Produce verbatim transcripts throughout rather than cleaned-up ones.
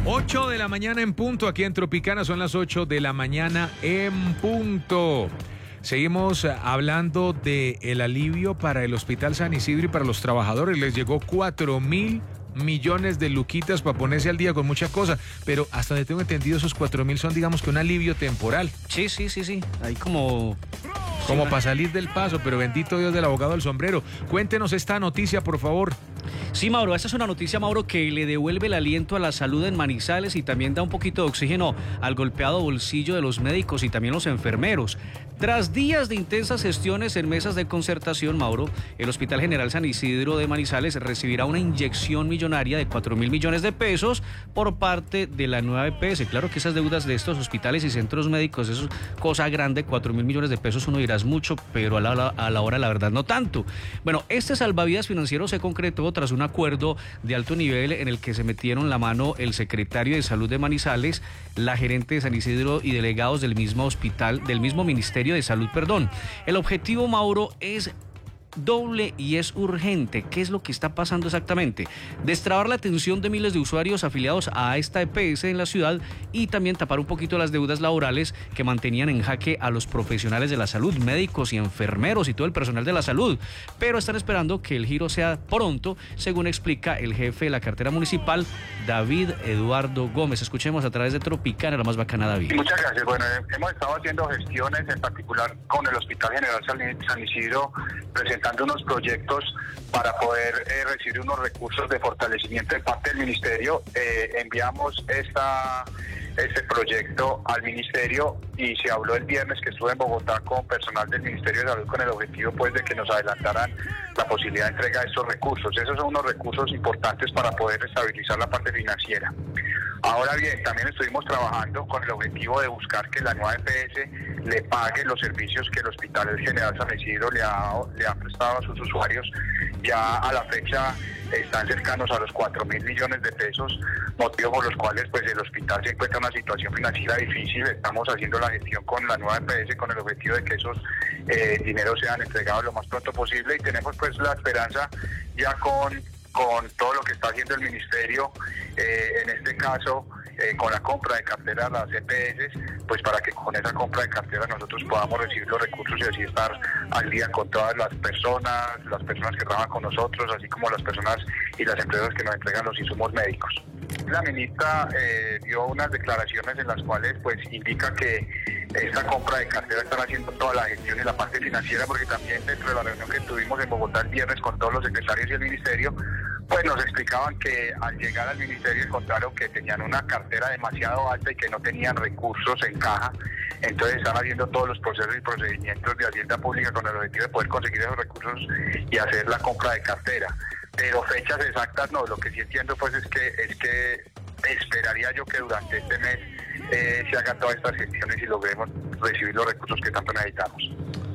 ocho de la mañana en punto, aquí en Tropicana son las ocho de la mañana en punto. Seguimos hablando del alivio para el Hospital San Isidro y para los trabajadores. Les llegó cuatro mil millones de luquitas para ponerse al día con muchas cosas, pero hasta donde tengo entendido esos cuatro mil son, digamos, que un alivio temporal. Sí, sí, sí, sí, ahí como... Como para salir del paso, pero bendito Dios del abogado del sombrero. Cuéntenos esta noticia, por favor. Sí, Mauro, esta es una noticia, Mauro, que le devuelve el aliento a la salud en Manizales y también da un poquito de oxígeno al golpeado bolsillo de los médicos y también los enfermeros. Tras días de intensas gestiones en mesas de concertación, Mauro, el Hospital General San Isidro de Manizales recibirá una inyección millonaria de cuatro mil millones de pesos por parte de la nueva E P S. Claro que esas deudas de estos hospitales y centros médicos, eso es cosa grande, cuatro mil millones de pesos, uno dirá es mucho, pero a la, a la hora la verdad no tanto. Bueno, este salvavidas financiero se concretó tras un acuerdo de alto nivel en el que se metieron la mano el secretario de Salud de Manizales, la gerente de San Isidro y delegados del mismo hospital, del mismo Ministerio de Salud, perdón. El objetivo, Mauro, es doble y es urgente. ¿Qué es lo que está pasando exactamente? Destrabar la atención de miles de usuarios afiliados a esta E P S en la ciudad y también tapar un poquito las deudas laborales que mantenían en jaque a los profesionales de la salud, médicos y enfermeros y todo el personal de la salud. Pero están esperando que el giro sea pronto, según explica el jefe de la cartera municipal, David Eduardo Gómez. Escuchemos a través de Tropicana, la más bacana, David. Muchas gracias. Bueno, hemos estado haciendo gestiones, en particular con el Hospital General San Isidro, presentando unos proyectos para poder eh, recibir unos recursos de fortalecimiento de parte del Ministerio. Eh, enviamos esta, este proyecto al Ministerio y se habló el viernes que estuve en Bogotá con personal del Ministerio de Salud con el objetivo pues de que nos adelantaran la posibilidad de entrega de estos recursos. Esos son unos recursos importantes para poder estabilizar la parte financiera. Ahora bien, también estuvimos trabajando con el objetivo de buscar que la nueva E P S le pague los servicios que el Hospital General San Isidro le ha, le ha prestado a sus usuarios. Ya a la fecha están cercanos a los cuatro mil millones de pesos, motivo por los cuales pues el hospital se encuentra en una situación financiera difícil. Estamos haciendo la gestión con la nueva E P S con el objetivo de que esos eh, dineros sean entregados lo más pronto posible y tenemos pues la esperanza ya con... con todo lo que está haciendo el Ministerio, eh, en este caso eh, con la compra de cartera a las E P S, pues para que con esa compra de cartera nosotros podamos recibir los recursos y así estar al día con todas las personas, las personas que trabajan con nosotros, así como las personas y las empresas que nos entregan los insumos médicos. La ministra eh, dio unas declaraciones en las cuales pues indica que esta compra de cartera están haciendo toda la gestión y la parte financiera, porque también dentro de la reunión que tuvimos en Bogotá el viernes con todos los secretarios y el Ministerio, pues nos explicaban que al llegar al Ministerio encontraron que tenían una cartera demasiado alta y que no tenían recursos en caja. Entonces están haciendo todos los procesos y procedimientos de Hacienda Pública con el objetivo de poder conseguir esos recursos y hacer la compra de cartera. Pero fechas exactas no, lo que sí entiendo pues es que es que esperaría yo que durante este mes eh, se hagan todas estas gestiones y logremos recibir los recursos que tanto necesitamos.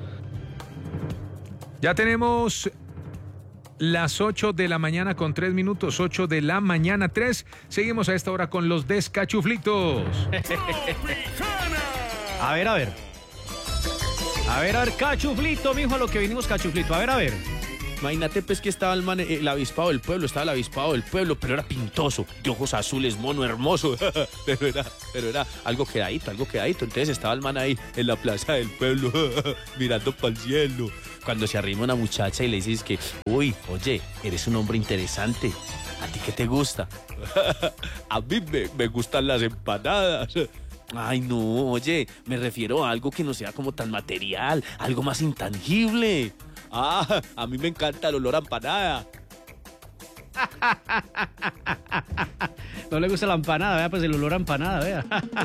Ya tenemos las ocho de la mañana con tres minutos, ocho de la mañana tres. Seguimos a esta hora con los descachuflitos. A ver, a ver. A ver, a ver, cachuflito, mijo, a lo que vinimos, cachuflito. A ver, a ver. Imagínate pues que estaba el, man, el avispado del pueblo, estaba el avispado del pueblo, pero era pintoso, de ojos azules, mono, hermoso, pero era, pero era algo quedadito, algo quedadito. Entonces estaba el man ahí en la plaza del pueblo, mirando para el cielo. Cuando se arrima una muchacha y le dices que, uy, oye, eres un hombre interesante, ¿a ti qué te gusta? A mí me, me gustan las empanadas. Ay, no, oye, me refiero a algo que no sea como tan material, algo más intangible. Ah, a mí me encanta el olor a empanada. No le gusta la empanada, vea, pues el olor a empanada, vea.